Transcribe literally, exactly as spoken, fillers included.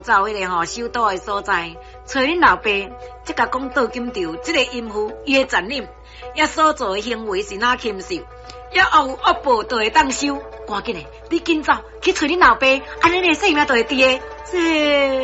找迄个吼首都的所在，找恁老爸，即个讲倒金条，即、这个淫妇伊的残忍，也所做的行为是哪禽兽，也恶有恶报就会当收。赶紧的，你紧走去找恁老爸，安尼你性命就会伫个。这。